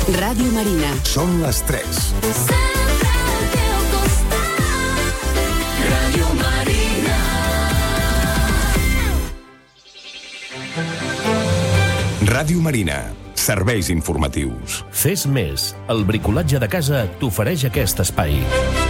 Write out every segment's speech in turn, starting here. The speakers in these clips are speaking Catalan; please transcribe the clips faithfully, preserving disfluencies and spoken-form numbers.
Ràdio Marina. Són les tres. Ràdio Marina. Ràdio Marina. Serveis informatius. Fes més. El bricolatge de casa t'ofereix aquest espai.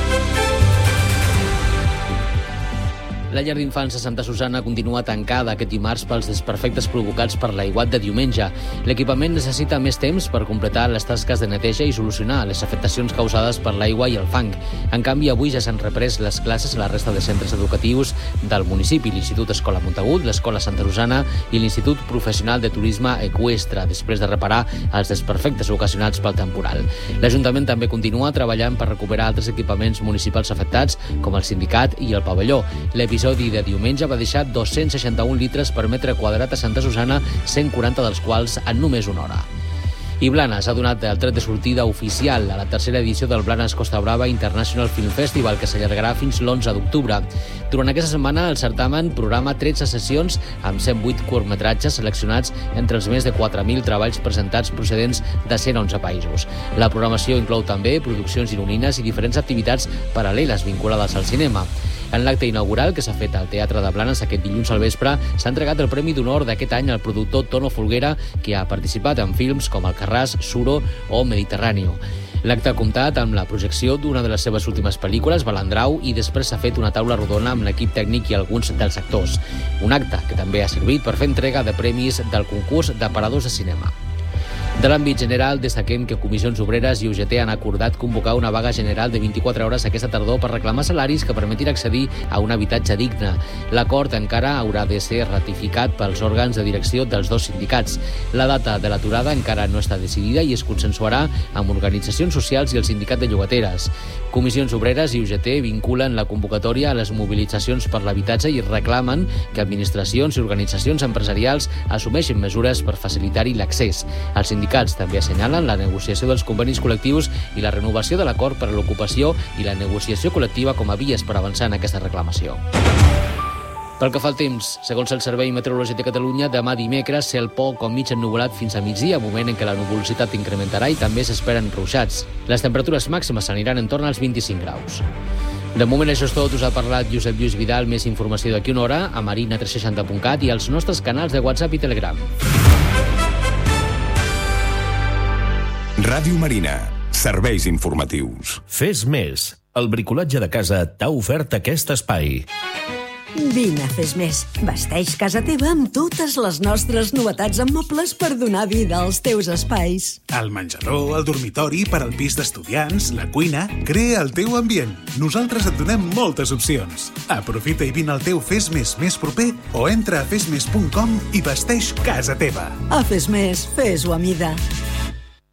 La llar d'infants de Santa Susana continua tancada aquest dimarts pels desperfectes provocats per l'aiguat de diumenge. L'equipament necessita més temps per completar les tasques de neteja i solucionar les afectacions causades per l'aigua i el fang. En canvi, avui ja s'han reprès les classes a la resta de centres educatius del municipi, l'Institut Escola Montagut, l'Escola Santa Susana i l'Institut Professional de Turisme Eqüestre, després de reparar els desperfectes ocasionats pel temporal. L'Ajuntament també continua treballant per recuperar altres equipaments municipals afectats, com el sindicat i el pavelló. L'episodi de diumenge va deixar dos-cents seixanta-un litres per metre quadrat a Santa Susana, cent quaranta dels quals en només una hora. I Blanes ha donat el tret de sortida oficial a la tercera edició del Blanes Costa Brava International Film Festival, que s'allargarà fins l'onze d'octubre. Durant aquesta setmana, el certamen programa tretze sessions amb cent vuit curtmetratges seleccionats entre els més de quatre mil treballs presentats procedents de cent onze països. La programació inclou també produccions gironines i diferents activitats paral·leles vinculades al cinema. En l'acte inaugural que s'ha fet al Teatre de Blanes aquest dilluns al vespre, s'ha entregat el Premi d'Honor d'aquest any al productor Tono Folguera, que ha participat en films com El Carràs, Suro o Mediterráneo. L'acte ha comptat amb la projecció d'una de les seves últimes pel·lícules, Balandrau, i després s'ha fet una taula rodona amb l'equip tècnic i alguns dels actors. Un acte que també ha servit per fer entrega de premis del concurs d'aparadors de cinema. De l'àmbit general, destaquem que Comissions Obreres i U G T han acordat convocar una vaga general de vint-i-quatre hores aquesta tardor per reclamar salaris que permetin accedir a un habitatge digne. L'acord encara haurà de ser ratificat pels òrgans de direcció dels dos sindicats. La data de l'aturada encara no està decidida i es consensuarà amb organitzacions socials i el sindicat de llogateres. Comissions Obreres i U G T vinculen la convocatòria a les mobilitzacions per l'habitatge i reclamen que administracions i organitzacions empresarials assumeixin mesures per facilitar-hi l'accés. Els sindicats també assenyalen la negociació dels convenis col·lectius i la renovació de l'acord per a l'ocupació i la negociació col·lectiva com a vies per avançar en aquesta reclamació. Pel que fa al temps, segons el Servei Meteorològic de Catalunya, demà dimecres cel poc o mig ennuvolat fins a migdia, moment en què la nuvolositat incrementarà i també s'esperen ruixats. Les temperatures màximes s'aniran en torn als vint-i-cinc graus. De moment això és tot, us ha parlat Josep Lluís Vidal, més informació d'aquí una hora a marina tres seixanta punt cat i als nostres canals de WhatsApp i Telegram. Ràdio Marina. Serveis informatius. Fes més. El bricolatge de casa t'ha ofert aquest espai. Vine a Fes Més. Vesteix casa teva amb totes les nostres novetats en mobles per donar vida als teus espais. El menjador, el dormitori, per al pis d'estudiants, la cuina... Crea el teu ambient. Nosaltres et donem moltes opcions. Aprofita i vine al teu Fes Més més proper o entra a fes més punt com i vesteix casa teva. A Fes Més, fes-ho a mida.